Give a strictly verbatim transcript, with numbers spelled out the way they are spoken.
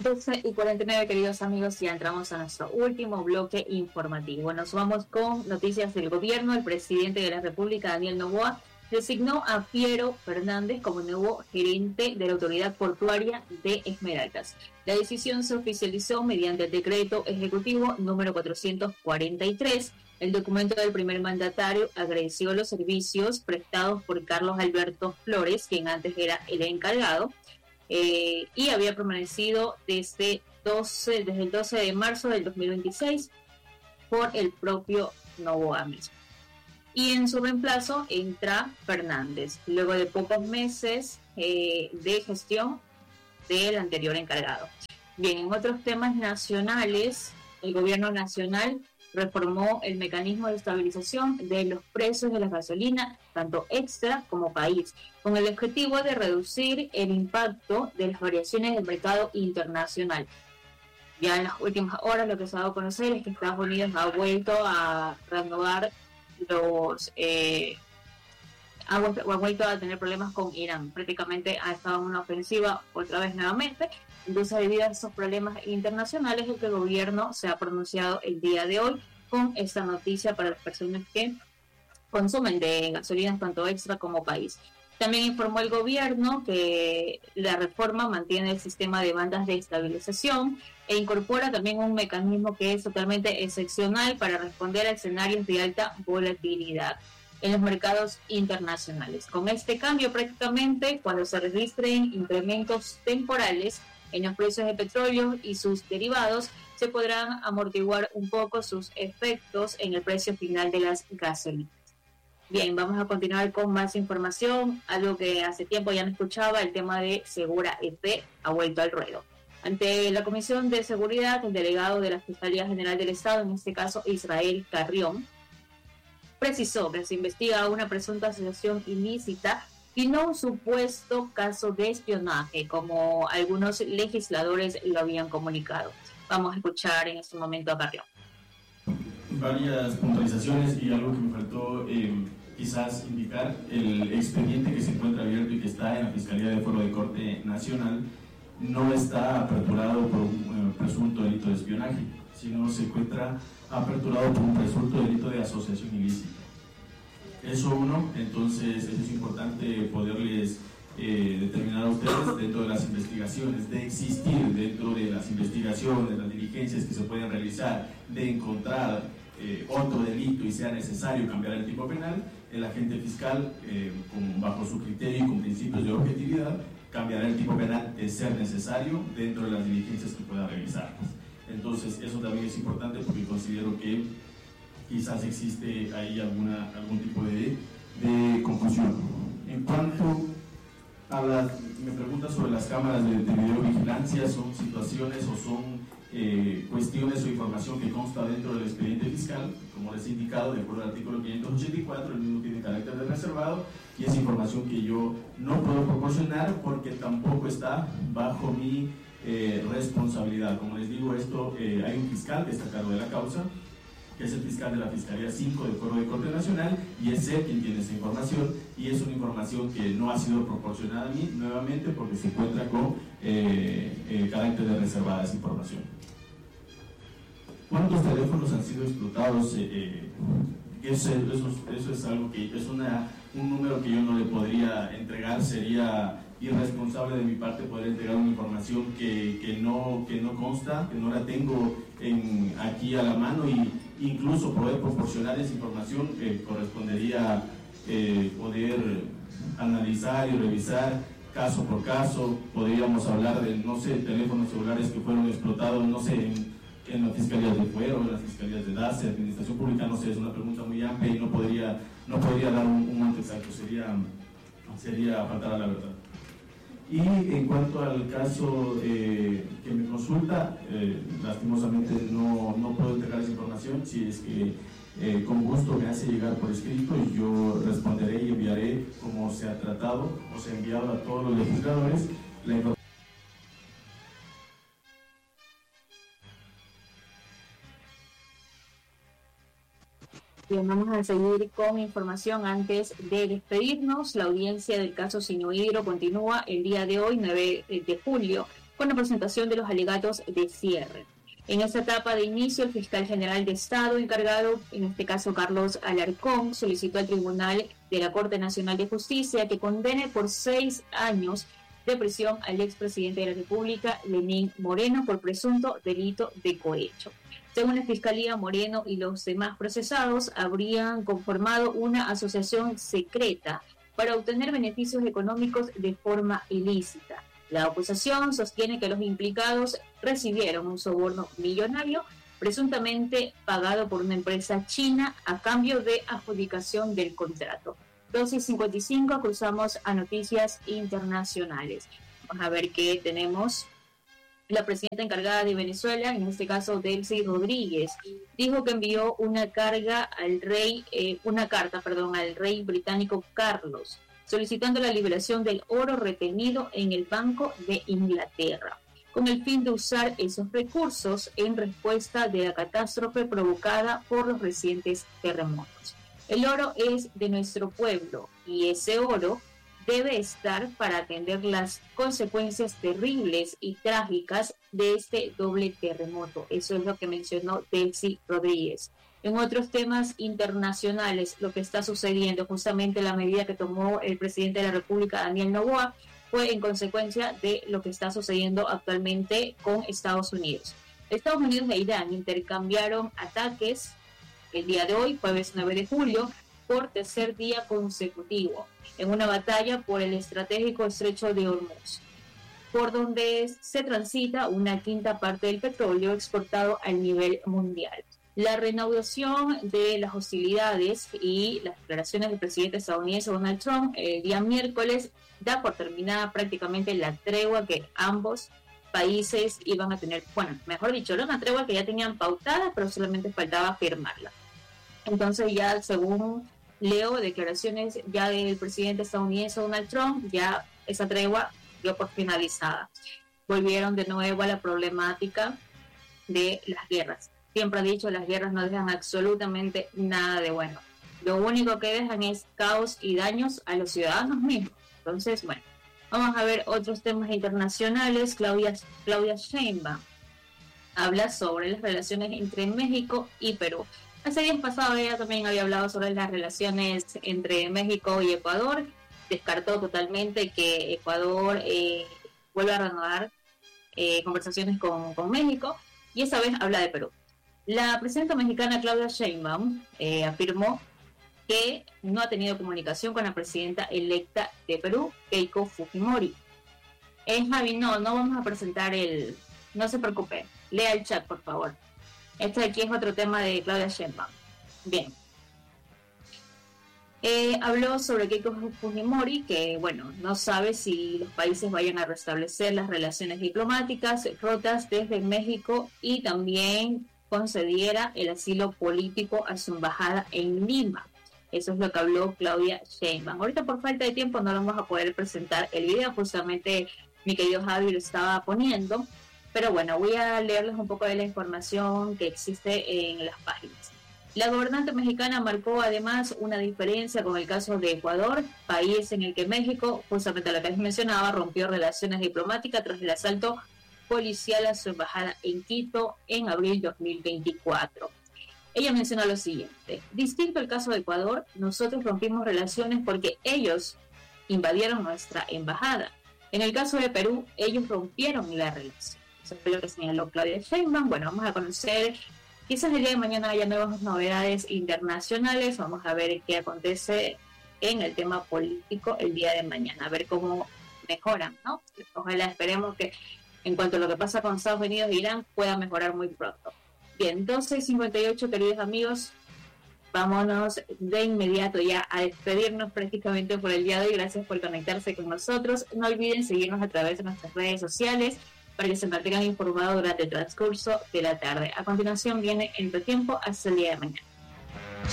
doce y cuarenta y nueve, queridos amigos, ya entramos a nuestro último bloque informativo. Nos vamos con noticias del gobierno. El presidente de la República, Daniel Noboa, designó a Piero Fernández como nuevo gerente de la Autoridad Portuaria de Esmeraldas. La decisión se oficializó mediante el decreto ejecutivo número cuatrocientos cuarenta y tres. El documento del primer mandatario agradeció los servicios prestados por Carlos Alberto Flores, quien antes era el encargado, eh, y había permanecido desde, doce, desde el doce de marzo del dos mil veintiséis por el propio Noboa mismo. Y en su reemplazo entra Fernández, luego de pocos meses eh, de gestión del anterior encargado. Bien, en otros temas nacionales, el gobierno nacional reformó el mecanismo de estabilización de los precios de la gasolina, tanto extra como país, con el objetivo de reducir el impacto de las variaciones del mercado internacional. Ya en las últimas horas lo que se ha dado a conocer es que Estados Unidos ha vuelto a reanudar los eh, ha, vuelto, ha vuelto a tener problemas con Irán. Prácticamente ha estado en una ofensiva otra vez nuevamente. Entonces, debido a esos problemas internacionales, el que el gobierno se ha pronunciado el día de hoy con esta noticia para las personas que consumen de gasolinas tanto extra como país. También informó el gobierno que la reforma mantiene el sistema de bandas de estabilización e incorpora también un mecanismo que es totalmente excepcional para responder a escenarios de alta volatilidad en los mercados internacionales. Con este cambio, prácticamente, cuando se registren incrementos temporales en los precios de petróleo y sus derivados, se podrán amortiguar un poco sus efectos en el precio final de las gasolinas. Bien, vamos a continuar con más información, algo que hace tiempo ya no escuchaba, el tema de Segura E P ha vuelto al ruedo. Ante la Comisión de Seguridad, el delegado de la Fiscalía General del Estado, en este caso Israel Carrión, precisó que se investiga una presunta asociación ilícita y no un supuesto caso de espionaje, como algunos legisladores lo habían comunicado. Vamos a escuchar en este momento a Carrión. Varias puntualizaciones y algo que me faltó eh, quizás indicar: el expediente que se encuentra abierto y que está en la Fiscalía de Foro de Corte Nacional no está aperturado por un eh, presunto delito de espionaje, sino se encuentra aperturado por un presunto delito de asociación ilícita. Eso uno, entonces es importante poderles eh, determinar a ustedes dentro de las investigaciones, de existir dentro de las investigaciones, de las diligencias que se pueden realizar, de encontrar eh, otro delito y sea necesario cambiar el tipo penal, el agente fiscal, eh, con, bajo su criterio y con principios de objetividad, cambiará el tipo penal de ser necesario dentro de las diligencias que pueda realizar. Entonces eso también es importante porque considero que quizás existe ahí alguna, algún tipo de, de confusión. En cuanto a las, me pregunta sobre las cámaras de, de videovigilancia, ¿son situaciones o son eh, cuestiones o información que consta dentro del expediente fiscal? Como les he indicado, de acuerdo al artículo quinientos ochenta y cuatro, el mismo tiene carácter de reservado y es información que yo no puedo proporcionar porque tampoco está bajo mi eh, responsabilidad. Como les digo, esto eh, hay un fiscal que está a cargo de la causa, que es el fiscal de la Fiscalía cinco de Foro de Corte Nacional, y es él quien tiene esa información, y es una información que no ha sido proporcionada a mí, nuevamente, porque se encuentra con eh, eh, carácter de reservada esa información. ¿Cuántos teléfonos han sido explotados? Eh, eh, eso, eso, eso es algo que es una, un número que yo no le podría entregar, sería irresponsable de mi parte poder entregar una información que, que, no, que no consta, que no la tengo en, aquí a la mano, y incluso poder proporcionar esa información eh, correspondería eh, poder analizar y revisar caso por caso. Podríamos hablar de, no sé, teléfonos celulares que fueron explotados, no sé, en, en las fiscalías de fuero, en las fiscalías de D A C E, Administración Pública, no sé, es una pregunta muy amplia y no podría, no podría dar un, un monto exacto, sería, sería faltar a la verdad. Y en cuanto al caso eh, que me consulta, eh, lastimosamente no, no puedo entregar esa información. Si es que eh, con gusto me hace llegar por escrito, y yo responderé y enviaré, como se ha tratado o se ha enviado a todos los legisladores, la información. Bien, vamos a seguir con información antes de despedirnos. La audiencia del caso Sinuhidro continúa el día de hoy, nueve de julio. con la presentación de los alegatos de cierre. En esta etapa de inicio, el fiscal general de Estado encargado, en este caso Carlos Alarcón, solicitó al Tribunal de la Corte Nacional de Justicia que condene por seis años de prisión al expresidente de la República, Lenín Moreno, por presunto delito de cohecho. Según la Fiscalía, Moreno y los demás procesados habrían conformado una asociación secreta para obtener beneficios económicos de forma ilícita. La acusación sostiene que los implicados recibieron un soborno millonario presuntamente pagado por una empresa china a cambio de adjudicación del contrato. doce y cincuenta y cinco, cruzamos a noticias internacionales. Vamos a ver qué tenemos. La presidenta encargada de Venezuela, en este caso Delcy Rodríguez, dijo que envió una carga al rey, eh, una carta, perdón, al rey británico Carlos, solicitando la liberación del oro retenido en el Banco de Inglaterra, con el fin de usar esos recursos en respuesta de la catástrofe provocada por los recientes terremotos. El oro es de nuestro pueblo y ese oro debe estar para atender las consecuencias terribles y trágicas de este doble terremoto. Eso es lo que mencionó Delcy Rodríguez. En otros temas internacionales, lo que está sucediendo, justamente la medida que tomó el presidente de la República, Daniel Noboa, fue en consecuencia de lo que está sucediendo actualmente con Estados Unidos. Estados Unidos e Irán intercambiaron ataques el día de hoy, jueves nueve de julio, por tercer día consecutivo, en una batalla por el estratégico estrecho de Hormuz, por donde se transita una quinta parte del petróleo exportado al nivel mundial. La reanudación de las hostilidades y las declaraciones del presidente estadounidense Donald Trump el día miércoles da por terminada prácticamente la tregua que ambos países iban a tener. Bueno, mejor dicho, era una tregua que ya tenían pautada, pero solamente faltaba firmarla. Entonces ya, según leo declaraciones ya del presidente estadounidense Donald Trump, ya esa tregua dio por finalizada. Volvieron de nuevo a la problemática de las guerras. Siempre ha dicho, las guerras no dejan absolutamente nada de bueno. Lo único que dejan es caos y daños a los ciudadanos mismos. Entonces, bueno, vamos a ver otros temas internacionales. Claudia, Claudia Sheinbaum habla sobre las relaciones entre México y Perú. Hace días pasados ella también había hablado sobre las relaciones entre México y Ecuador. Descartó totalmente que Ecuador eh, vuelva a reanudar eh, conversaciones con, con México, y esa vez habla de Perú. La presidenta mexicana Claudia Sheinbaum eh, afirmó que no ha tenido comunicación con la presidenta electa de Perú, Keiko Fujimori. Eh, Javi, no, no vamos a presentar el... No se preocupe, lea el chat, por favor. Este de aquí es otro tema de Claudia Sheinbaum. Bien. Eh, habló sobre Keiko Fujimori, que, bueno, no sabe si los países vayan a restablecer las relaciones diplomáticas rotas desde México, y también concediera el asilo político a su embajada en Lima. Eso es lo que habló Claudia Sheinbaum. Ahorita, por falta de tiempo, no vamos a poder presentar el video. Justamente mi querido Javi lo estaba poniendo. Pero bueno, voy a leerles un poco de la información que existe en las páginas. La gobernante mexicana marcó además una diferencia con el caso de Ecuador, país en el que México, justamente lo que les mencionaba, rompió relaciones diplomáticas tras el asalto policial a su embajada en Quito en abril de dos mil veinticuatro. Ella menciona lo siguiente: distinto al caso de Ecuador, nosotros rompimos relaciones porque ellos invadieron nuestra embajada. En el caso de Perú, ellos rompieron la relación. Eso fue lo que señaló Claudia Sheinbaum. Bueno, vamos a conocer, quizás el día de mañana haya nuevas novedades internacionales. Vamos a ver qué acontece en el tema político el día de mañana, a ver cómo mejoran, ¿no? Ojalá, esperemos que en cuanto a lo que pasa con Estados Unidos e Irán pueda mejorar muy pronto. Bien, doce y cincuenta y ocho, queridos amigos, vámonos de inmediato ya a despedirnos prácticamente por el día de hoy. Gracias por conectarse con nosotros. No olviden seguirnos a través de nuestras redes sociales para que se mantengan informados durante el transcurso de la tarde. A continuación viene Entretiempo hasta el día de mañana.